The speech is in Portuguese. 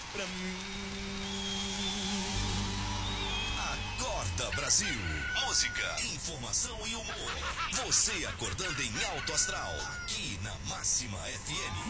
pra mim. Acorda, Brasil. Música, informação e humor. Você acordando em alto astral. Aqui na Máxima FM.